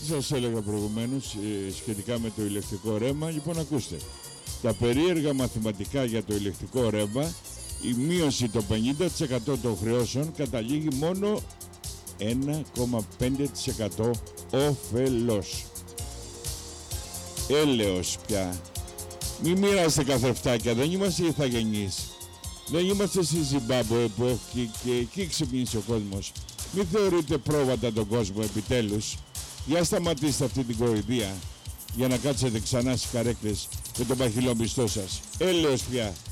σας έλεγα προηγουμένως σχετικά με το ηλεκτρικό ρεύμα. Λοιπόν, ακούστε. Τα περίεργα μαθηματικά για το ηλεκτρικό ρεύμα, η μείωση το 50% των χρεώσεων καταλήγει μόνο 1,5% όφελος. Έλεος πια. Μη μοιράστε καθρεφτάκια, δεν είμαστε ηθαγενείς. Δεν είμαστε στη Ζιμπάμπουε που έχει και εκεί ξυπνήσει ο κόσμος. Μην θεωρείτε πρόβατα τον κόσμο επιτέλους. Για σταματήστε αυτή την κοροϊδία για να κάτσετε ξανά στις καρέκλες με τον παχυλό μισθό σας. Έλεος πια.